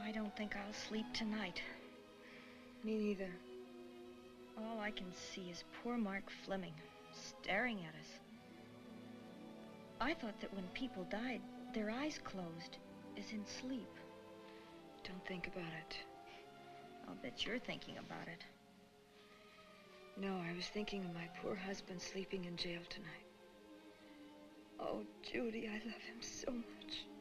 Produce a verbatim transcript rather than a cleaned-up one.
I don't think I'll sleep tonight. Me neither. All I can see is poor Mark Fleming, staring at us. I thought that when people died, their eyes closed, as in sleep. Don't think about it. I'll bet you're thinking about it. No, I was thinking of my poor husband sleeping in jail tonight. Oh, Judy, I love him so much.